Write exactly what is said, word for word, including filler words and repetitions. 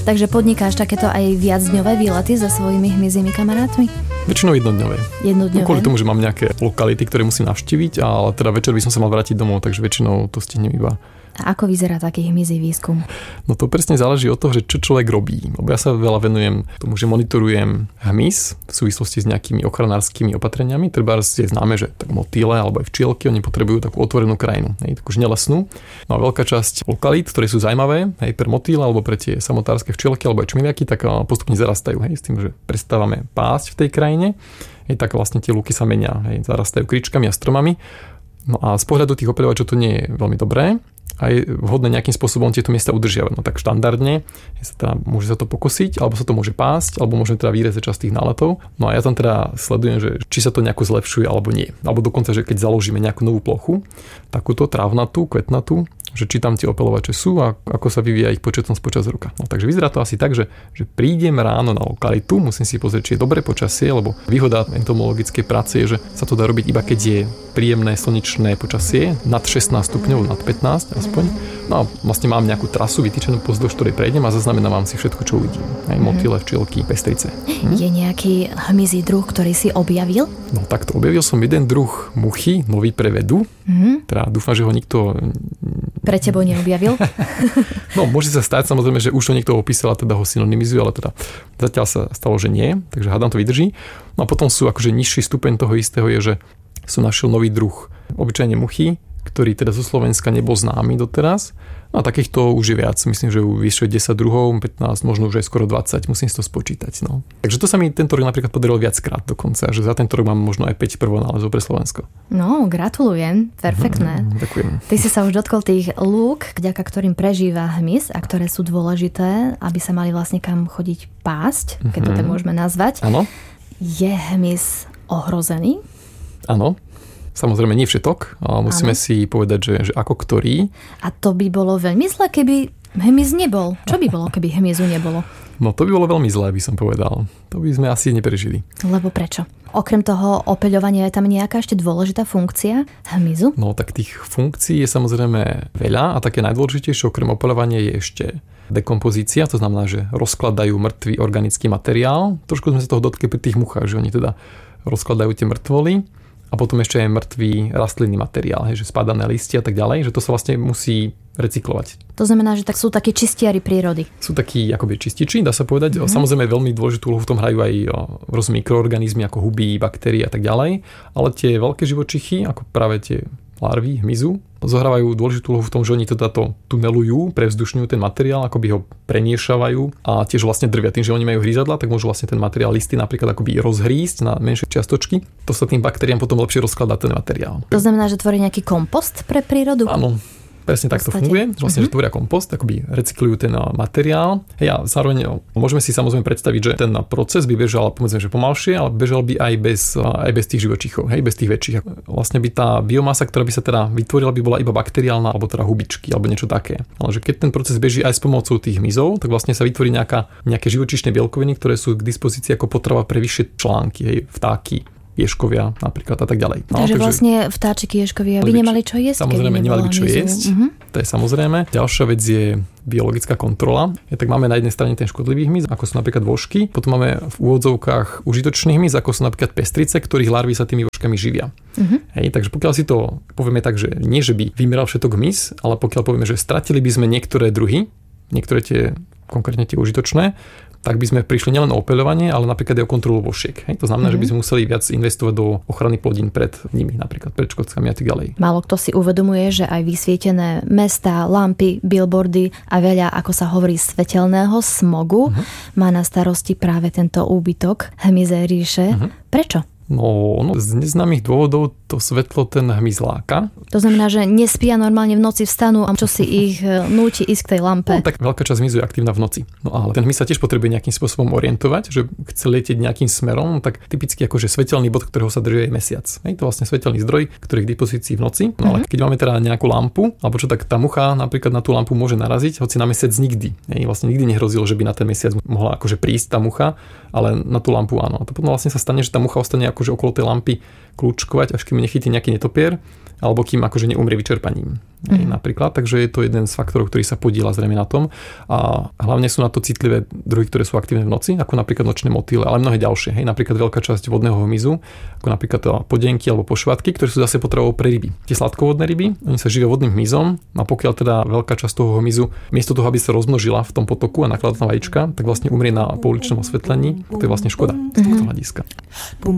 Takže podnikáš takéto aj viacdňové výlety so svojimi hmyzími kamarátmi? Väčšinou jednodňové. Jednodňové. Kvôli tomu, že mám nejaké lokality, ktoré musím navštíviť, ale teda večer by som sa mal vrátiť domov, takže väčšinou to stihnem iba. A ako vyzerá taký hmyzí výskum? No to presne záleží od toho, že čo človek robí. Lebo ja sa veľa venujem tomu, že monitorujem hmyz v súvislosti s nejakými ochranárskymi opatreniami. Treba je známe, že tak motýle alebo aj včielky, oni potrebujú takú otvorenú krajinu, hej, takú nelesnú. No a veľká časť lokalít, ktoré sú zaujímavé, hej, pre motýle alebo pre tie samotárske včielky alebo aj čmiliaky, tak postupne zarastajú, hej, s tým, že prestávame pásť v tej krajine. Hej, tak vlastne tie lúky sa menia, hej, zarastajú kričkami a stromami. No a z pohľadu tých opeľovačov to nie je veľmi dobré. A je vhodné nejakým spôsobom tieto miesta udržiavať. No tak štandardne sa teda, môže sa to pokosiť, alebo sa to môže pásť, alebo môžeme teda vyrezať časť tých náletov. No a ja tam teda sledujem, že či sa to nejako zlepšuje alebo nie. Alebo dokonca, že keď založíme nejakú novú plochu, takúto trávnatú, kvetnatú, že či tam tie opeľovače sú a ako sa vyvíja ich početnosť počas roka. No takže vyzerá to asi tak, že, že prídem ráno na lokalitu, musím si pozrieť, či je dobré počasie, lebo výhoda entomologickej práce je, že sa to dá robiť iba keď je príjemné slnečné počasie, nad šestnásť stupňov, nad pätnásť aspoň. No a vlastne mám nejakú trasu vytýčenú, pozdĺž ktorej prejdem a zaznamenávam si všetko, čo uvidím. Aj motýle, včielky, pestrice. Hm? Je nejaký hmyzí druh, ktorý si objavil? No takto, objavil som jeden druh muchy, nový pre vedu. Mm-hmm. Teda dúfam, že ho nikto pre tebou neobjavil? No, môže sa stať, samozrejme, že už ho niekto opísal a teda ho synonymizuje, ale teda zatiaľ sa stalo, že nie, takže hádam to vydrží. No a potom sú akože nižší stupeň toho istého je, že som našiel nový druh obyčajne muchy, ktorý teda zo Slovenska nebol známy doteraz. No a takýchto už je viac. Myslím, že vyššie desať druhov, pätnásť, možno už aj skoro dvadsať. Musím si to spočítať. No. Takže to sa mi tento rok napríklad podarilo viackrát dokonca. Že za tento rok mám možno aj päť prvonálezov pre Slovensko. No, gratulujem. Perfektné. Mm, ďakujem. Ty si sa už dotkol tých lúk, vďaka ktorým prežíva hmyz a ktoré sú dôležité, aby sa mali vlastne kam chodiť pásť, keď to tak môžeme nazvať. Áno. Je hmyz ohrozený? Áno. Samozrejme nie všetok, ale musíme ano. si povedať, že, že ako ktorý. A to by bolo veľmi zle, keby hmyz nebol. Čo by bolo, keby hmyzu nebolo? No to by bolo veľmi zlé, by som povedal. To by sme asi neprežili. Lebo prečo? Okrem toho opeľovania je tam nejaká ešte dôležitá funkcia hmyzu? No tak tých funkcií je samozrejme veľa a také najdôležitejšie okrem opeľovania je ešte dekompozícia, to znamená, že rozkladajú mŕtvý organický materiál. Trošku sme sa toho dotkli pri tých muchách, že oni teda rozkladajú tie mŕtvoly. A potom ešte aj mŕtvý rastlinný materiál, hej, že spadané listy a tak ďalej, že to sa vlastne musí recyklovať. To znamená, že tak sú takí čistiari prírody. Sú takí akoby čističi, dá sa povedať. Mm-hmm. Samozrejme veľmi dôležitú úlohu v tom hrajú aj rôzne mikroorganizmy ako huby, baktérie a tak ďalej, ale tie veľké živočichy, ako práve tie larvy, hmyzu, zohrávajú dôležitú úlohu v tom, že oni teda to tunelujú, prevzdušňujú ten materiál, akoby ho premiešavajú a tiež vlastne drvia. Tým, že oni majú hrízadla, tak môžu vlastne ten materiál listy napríklad akoby rozhrísť na menšie čiastočky. To sa tým baktériám potom lepšie rozkladá ten materiál. To znamená, že tvorí nejaký kompost pre prírodu? Áno. Presne tak to funguje, vlastne, uh-huh. že tvoria kompost, akoby recyklujú ten materiál. Ja zároveň môžeme si samozrejme predstaviť, že ten proces by bežal, povedzme, že pomalšie, ale bežal by aj bez, aj bez tých živočíchov, hej, bez tých väčších. Vlastne by tá biomasa, ktorá by sa teda vytvorila, by bola iba bakteriálna, alebo teda hubičky, alebo niečo také. Ale že keď ten proces beží aj s pomocou tých hmyzov, tak vlastne sa vytvorí nejaká, nejaké živočíšne bielkoviny, ktoré sú k dispozícii ako potrava pre vyššie články, hej, vtáky, ješkovia napríklad a tak ďalej. No, takže, takže vlastne vtáčiky, ješkovia by nemali čo jesť? Samozrejme, nemali by čo jesť. Uh-huh. To je samozrejme. Ďalšia vec je biologická kontrola. Ja, tak máme na jednej strane ten škodlivý hmyz, ako sú napríklad vožky. Potom máme v úvodzovkách užitočný hmyz, ako sú napríklad pestrice, ktorých larvy sa tými vožkami živia. Uh-huh. Hej, takže pokiaľ si to povieme tak, že nie, že by vymeral všetok hmyz, ale pokiaľ povieme, že stratili by sme niektoré druhy, niektoré tie konkrétne tie užitočné, tak by sme prišli nielen o opeľovanie, ale napríklad aj o kontrolu vošiek. Hej? To znamená, mm-hmm. že by sme museli viac investovať do ochrany plodín pred nimi, napríklad pred škodcami a tak ďalej. Málo kto si uvedomuje, že aj vysvietené mestá, lampy, billboardy a veľa, ako sa hovorí, svetelného smogu mm-hmm. má na starosti práve tento úbytok hmyzej ríše. Mm-hmm. Prečo? No, no, z neznámych dôvodov to svetlo ten hmyz láka. To znamená, že nespia normálne v noci, vstanú a čo si ich núti ísť k tej lampe. No, tak veľká časť hmyzu je aktívna v noci. No ale ten hmyz sa tiež potrebuje nejakým spôsobom orientovať, že chce letieť nejakým smerom, tak typicky akože svetelný bod, ktorého sa drží aj mesiac. Je to vlastne svetelný zdroj, ktorý je k dispozícii v noci. No ale keď máme teda nejakú lampu, alebo čo, tak tá mucha napríklad na tú lampu môže naraziť, hoci na mesiac nikdy. Hej, vlastne nikdy nehrozilo, že by na ten mesiac mohla akože prísť tá mucha, ale na tú lampu áno. A to potom vlastne sa stane, že tá mucha ostane ako akože okolo tej lampy kľúčkovať, až kým nechytí nejaký netopier, alebo kým akože neumrie vyčerpaním. Mm. Napríklad, takže je to jeden z faktorov, ktorý sa podieľa zrejme na tom. A hlavne sú na to citlivé druhy, ktoré sú aktívne v noci, ako napríklad nočné motýle, ale mnohé ďalšie. Hej, napríklad veľká časť vodného hmyzu, ako napríklad podienky alebo pošvatky, ktoré sú zase potravou pre ryby. Tie sladkovodné ryby, oni sa živia vodným hmyzom, a pokiaľ teda veľká časť toho hmyzu miesto toho, aby sa rozmnožila v tom potoku a nakladala na vajíčka, tak vlastne umrie na pouličnom osvetlení, to je vlastne škoda z tohto hľadiska.